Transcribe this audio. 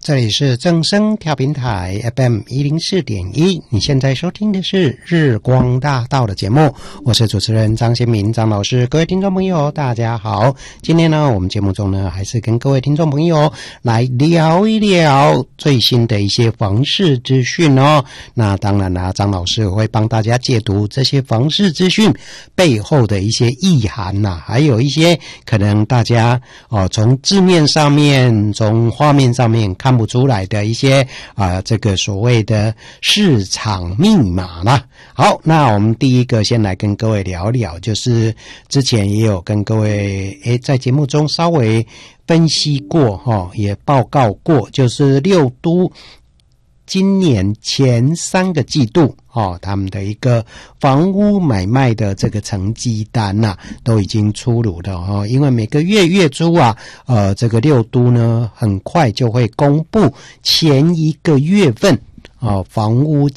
这里是正声调频台 FM 104.1，你现在收听的是日光大道的节目，我是主持人张先民张老师。各位听众朋友大家好，今天呢我们节目中呢还是跟各位听众朋友来聊一聊最新的一些房市资讯哦。那当然啦，张老师会帮大家解读这些房市资讯背后的一些意涵呐，还有一些可能大家从字面上面从画面上面看不出来的一些这个所谓的市场密码啦。好，那我们第一个先来跟各位聊聊，就是之前也有跟各位在节目中稍微分析过也报告过，就是六都今年前3个季度他们的一个房屋买卖的这个成绩单都已经出炉了因为每个月月初这个六都呢很快就会公布前一个月份房屋